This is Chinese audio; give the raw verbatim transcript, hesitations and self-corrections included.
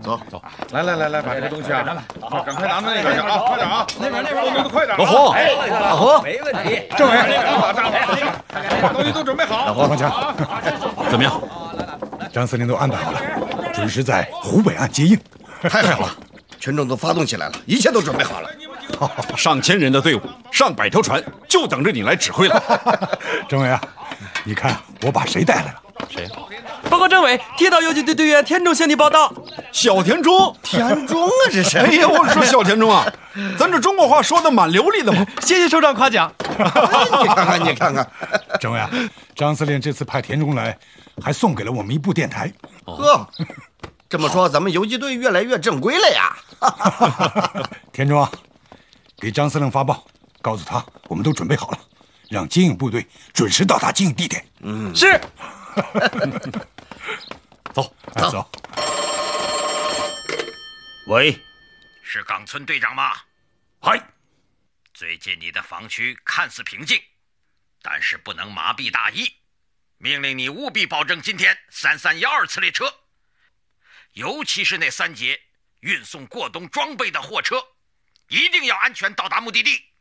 走走， 来来来来，把这个东西啊，赶快拿到那边去啊，快点啊！ 那边那边， 动作快点！ 老胡， 老胡，没问题。 政委，打仗了，把东西都准备好。 老胡，放啊！ 怎么样？ 张司令都安排好了，准时在湖北岸接应。 太好了，群众都发动起来了，一切都准备好了。 上千人的队伍，上百条船，就等着你来指挥了。 政委啊，你看我把谁带来了？ 谁？ 报告政委，铁道游击队队员田中向你报道。 小田中， 田中啊，这是！ 哎呀，我说小田中啊，咱这中国话说的蛮流利的嘛。 谢谢首长夸奖。 你看看，你看看， 政委啊，张司令这次派田中来，还送给了我们一部电台。 呵，这么说咱们游击队越来越正规了呀。 田中啊，给张司令发报，告诉他我们都准备好了，让接应部队准时到达接应地点。 嗯， 是。 走， 走走。 喂，是冈村队长吗？ 嗨。 最近你的防区看似平静，但是不能麻痹大意，命令你务必保证今天三三幺二次列车，尤其是那三节运送过冬装备的货车，一定要安全到达目的地。